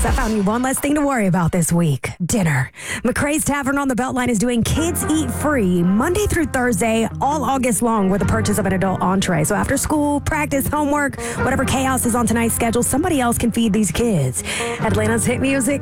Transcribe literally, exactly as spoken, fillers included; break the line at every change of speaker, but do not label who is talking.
Yes, I found you one less thing to worry about this week. Dinner. McCrae's Tavern on the Beltline is doing Kids Eat Free Monday through Thursday, all August long, with the purchase of an adult entree. So after school, practice, homework, whatever chaos is on tonight's schedule, somebody else can feed these kids. Atlanta's hit music,